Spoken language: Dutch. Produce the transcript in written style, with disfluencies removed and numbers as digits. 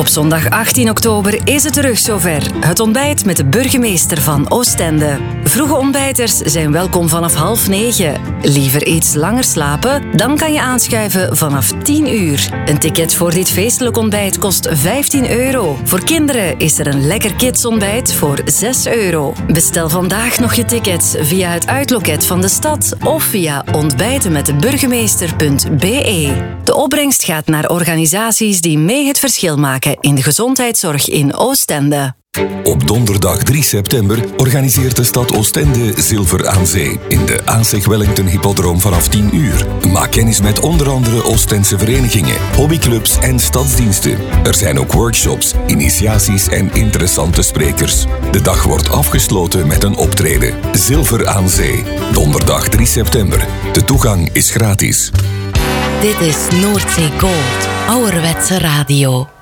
Op zondag 18 oktober is het terug zover. Het ontbijt met de burgemeester van Oostende. Vroege ontbijters zijn welkom vanaf 8:30. Liever iets langer slapen? Dan kan je aanschuiven vanaf 10 uur. Een ticket voor dit feestelijk ontbijt kost €15. Voor kinderen is er een lekker kidsontbijt voor €6. Bestel vandaag nog je tickets via het uitloket van de stad of via ontbijtenmetdeburgemeester.be. De opbrengst gaat naar organisaties die mee het verschil maken in de gezondheidszorg in Oostende. Op donderdag 3 september organiseert de stad Oostende Zilver aan Zee in de AC Wellington Hippodroom vanaf 10 uur. Maak kennis met onder andere Oostense verenigingen, hobbyclubs en stadsdiensten. Er zijn ook workshops, initiaties en interessante sprekers. De dag wordt afgesloten met een optreden. Zilver aan Zee, donderdag 3 september. De toegang is gratis. Dit is Noordzee Gold, ouderwetse radio.